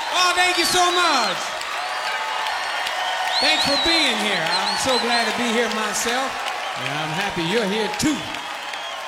Oh, thank you so much. Thanks for being here. I'm so glad to be here myself, and I'm happy you're here too.